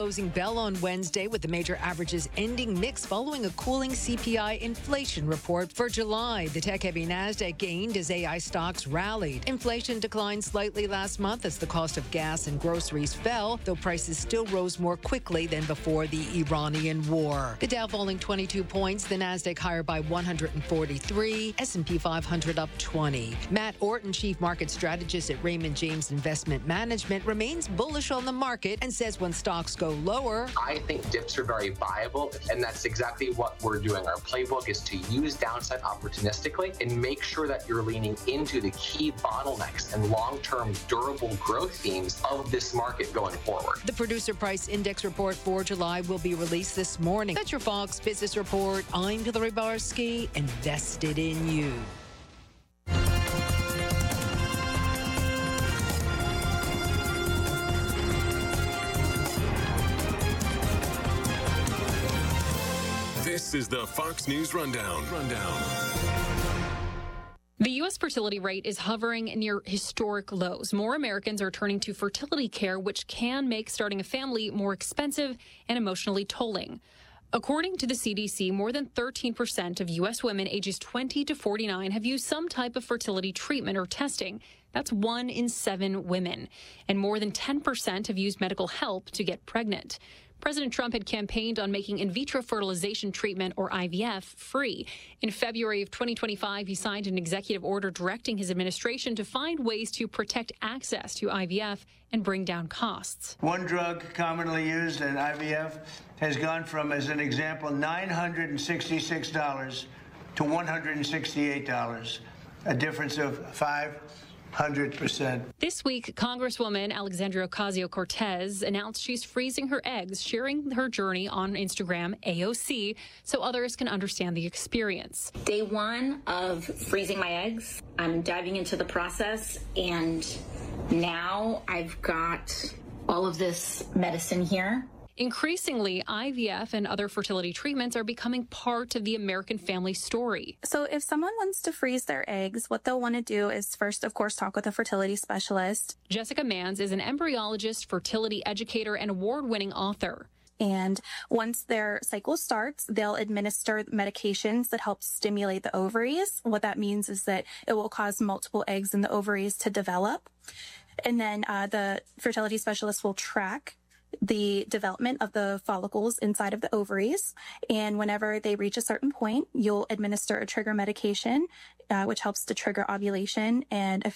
closing bell on Wednesday, with the major averages ending mixed following a cooling CPI inflation report for July. The tech-heavy Nasdaq gained as AI stocks rallied. Inflation declined slightly last month as the cost of gas and groceries fell, though prices still rose more quickly than before the Iranian war. The Dow falling 22 points, the Nasdaq higher by 143, S&P 500 up 20. Matt Orton, chief market strategist at Raymond James Investment Management, remains bullish on the market and says when stocks go lower, I think dips are very viable, and that's exactly what we're doing. Our playbook is to use downside opportunistically and make sure that you're leaning into the key bottlenecks and long-term durable growth themes of this market going forward. The Producer Price Index report for July will be released this morning. That's your Fox Business Report. I'm Hillary Barsky, invested in you. This is the Fox News Rundown. The U.S. fertility rate is hovering near historic lows. More Americans are turning to fertility care, which can make starting a family more expensive and emotionally tolling. According to the CDC, more than 13% of U.S. women ages 20 to 49 have used some type of fertility treatment or testing. That's 1 in 7 women. And more than 10% have used medical help to get pregnant. President Trump had campaigned on making in vitro fertilization treatment, or IVF, free. In February of 2025, he signed an executive order directing his administration to find ways to protect access to IVF and bring down costs. One drug commonly used in IVF has gone from, as an example, $966 to $168, a difference of 500%. This week, Congresswoman Alexandria Ocasio-Cortez announced she's freezing her eggs, sharing her journey on Instagram, AOC, so others can understand the experience. Day one of freezing my eggs, I'm diving into the process, and now I've got all of this medicine here. Increasingly, IVF and other fertility treatments are becoming part of the American family story. So if someone wants to freeze their eggs, what they'll want to do is first, of course, talk with a fertility specialist. Jessica Manns is an embryologist, fertility educator, and award-winning author. And once their cycle starts, they'll administer medications that help stimulate the ovaries. What that means is that it will cause multiple eggs in the ovaries to develop. And then the fertility specialist will track the development of the follicles inside of the ovaries. And whenever they reach a certain point, you'll administer a trigger medication, which helps to trigger ovulation. And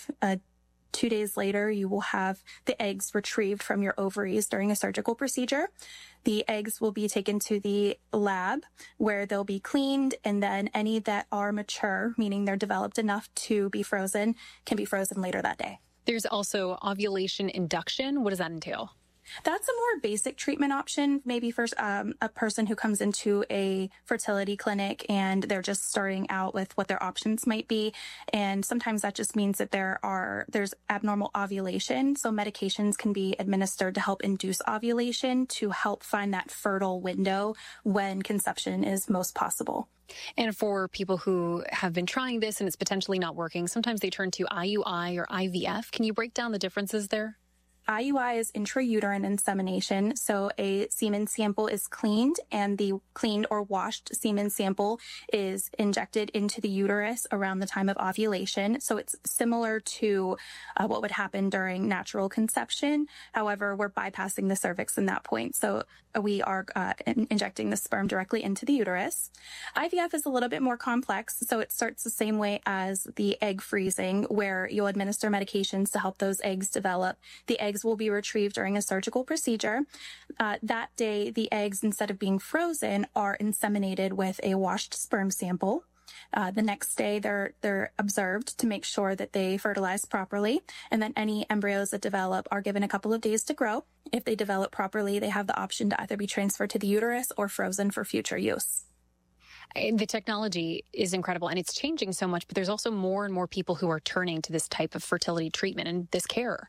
2 days later, you will have the eggs retrieved from your ovaries during a surgical procedure. The eggs will be taken to the lab where they'll be cleaned, and then any that are mature, meaning they're developed enough to be frozen, can be frozen later that day. There's also ovulation induction. What does that entail? That's a more basic treatment option, maybe for a person who comes into a fertility clinic and they're just starting out with what their options might be. And sometimes that just means that there's abnormal ovulation. So medications can be administered to help induce ovulation, to help find that fertile window when conception is most possible. And for people who have been trying this and it's potentially not working, sometimes they turn to IUI or IVF. Can you break down the differences there? IUI is intrauterine insemination. So a semen sample is cleaned, and the cleaned or washed semen sample is injected into the uterus around the time of ovulation. So it's similar to what would happen during natural conception. However, we're bypassing the cervix in that point. So we are injecting the sperm directly into the uterus. IVF is a little bit more complex. So it starts the same way as the egg freezing, where you'll administer medications to help those eggs develop. The eggs will be retrieved during a surgical procedure. That day, the eggs, instead of being frozen, are inseminated with a washed sperm sample. The next day, they're observed to make sure that they fertilize properly. And then any embryos that develop are given a couple of days to grow. If they develop properly, they have the option to either be transferred to the uterus or frozen for future use. The technology is incredible, and it's changing so much, but there's also more and more people who are turning to this type of fertility treatment and this care.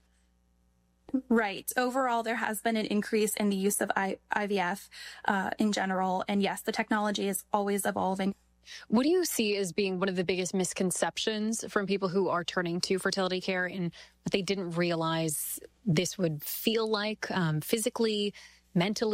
Right. Overall, there has been an increase in the use of IVF in general. And yes, the technology is always evolving. What do you see as being one of the biggest misconceptions from people who are turning to fertility care and what they didn't realize this would feel like physically, mentally?